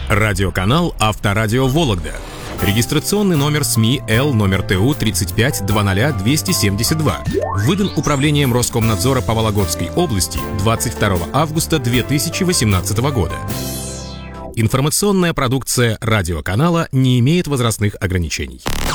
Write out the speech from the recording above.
Радиоканал «Авторадио Вологда». Регистрационный номер СМИ Л номер ТУ 35 00 272. Выдан Управлением Роскомнадзора по Вологодской области 22 августа 2018 года. Информационная продукция радиоканала не имеет возрастных ограничений.